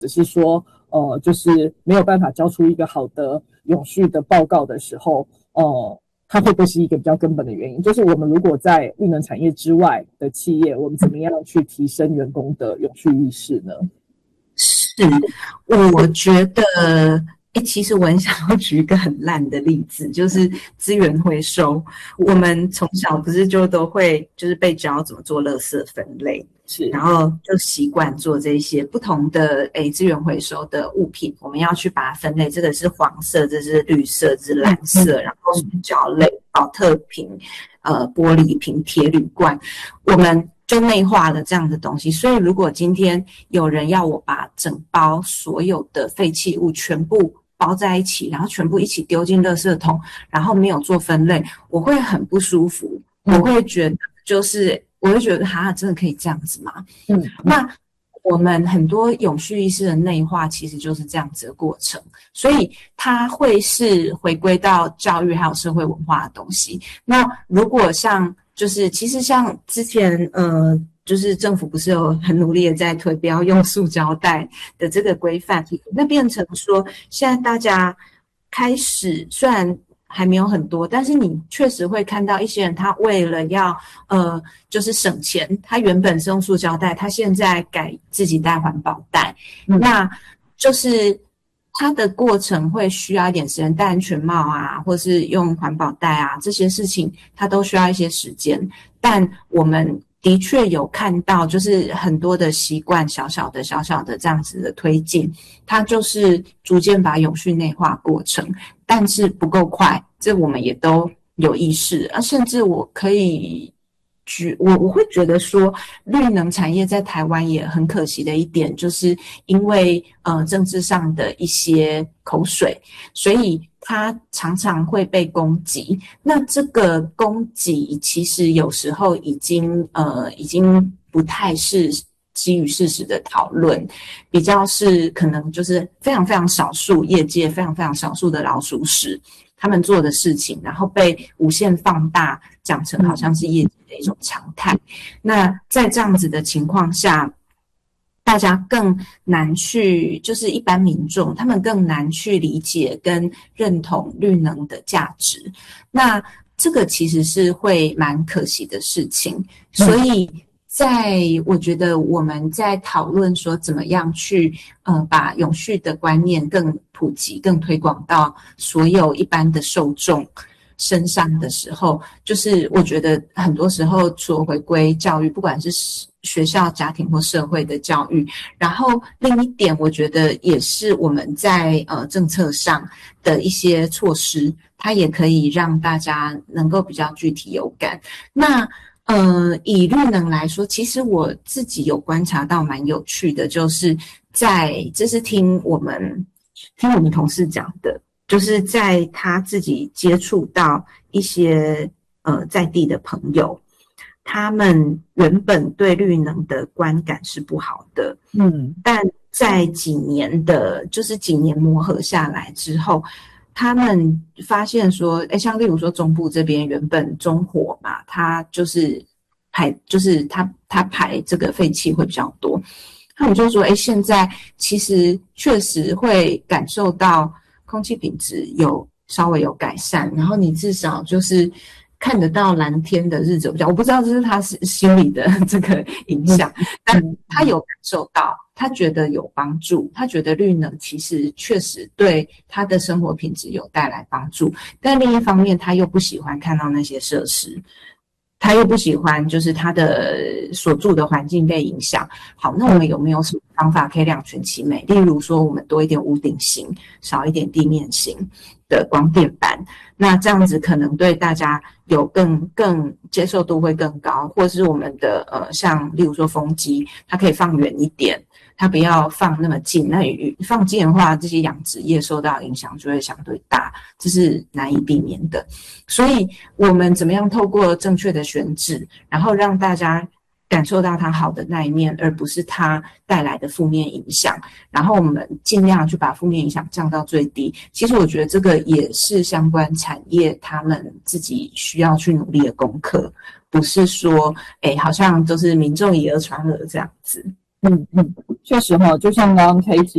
只是说就是没有办法交出一个好的永续的报告的时候，它会不会是一个比较根本的原因？就是我们如果在绿能产业之外的企业，我们怎么样去提升员工的永续意识呢？ 是，我觉得，其实我很想要举一个很烂的例子，就是资源回收。我们从小不是就都会就是被教怎么做垃圾分类， 是， 然后就习惯做这些不同的资源回收的物品，我们要去把它分类。这个是黄色，这是绿色，这是蓝色，然后塑胶类、保特瓶、玻璃瓶、铁铝罐，我们就内化了这样的东西。所以如果今天有人要我把整包所有的废弃物全部包在一起，然后全部一起丢进垃圾桶，然后没有做分类，我会很不舒服。我会觉得哈，真的可以这样子吗？那我们很多永续意识的内化其实就是这样子的过程，所以它会是回归到教育还有社会文化的东西。那如果像其实像之前就是政府不是有很努力的在推不要用塑胶袋的这个规范，那变成说现在大家开始虽然还没有很多，但是你确实会看到一些人，他为了要就是省钱，他原本是用塑胶袋，他现在改自己带环保袋，那就是它的过程会需要一点时间，戴安全帽啊，或是用环保袋啊，这些事情它都需要一些时间。但我们的确有看到，就是很多的习惯，小小的这样子的推进，它就是逐渐把永续内化过程，但是不够快，这我们也都有意识。甚至我可以我会觉得说，绿能产业在台湾也很可惜的一点，就是因为政治上的一些口水，所以它常常会被攻击。那这个攻击其实有时候已经不太是基于事实的讨论，比较是可能就是非常非常少数业界非常非常少数的老鼠屎他们做的事情，然后被无限放大，讲成好像是业界的一种常态。那在这样子的情况下，大家更难去，就是一般民众，他们更难去理解跟认同绿能的价值。那这个其实是会蛮可惜的事情，所以我觉得我们在讨论说怎么样去把永续的观念更普及、更推广到所有一般的受众身上的时候，就是我觉得很多时候除了回归教育，不管是学校、家庭或社会的教育，然后另一点我觉得也是我们在政策上的一些措施，它也可以让大家能够比较具体有感。那以绿能来说，其实我自己有观察到蛮有趣的，就是这是听我们同事讲的，就是在他自己接触到一些在地的朋友，他们原本对绿能的观感是不好的，但在几年磨合下来之后，他们发现说，像例如说中部这边原本中火嘛，它就是它排这个废气会比较多，他们就说，现在其实确实会感受到空气品质稍微有改善，然后你至少就是看得到蓝天的日子比较，我不知道这是他心理的这个影响，但他有感受到，他觉得有帮助，他觉得绿能其实确实对他的生活品质有带来帮助，但另一方面他又不喜欢看到那些设施，他又不喜欢就是他的所住的环境被影响。好，那我们有没有什么方法可以两全其美？例如说我们多一点屋顶型，少一点地面型的光电板，那这样子可能对大家有更接受度会更高，或是我们的像例如说风机，它可以放远一点，它不要放那么近，那放近的话，这些养殖业受到影响就会相对大，这是难以避免的。所以我们怎么样透过正确的选址，然后让大家感受到它好的那一面，而不是它带来的负面影响，然后我们尽量去把负面影响降到最低。其实我觉得这个也是相关产业他们自己需要去努力的功课，不是说好像都是民众以讹传讹这样子。 确实哈，就像刚刚 K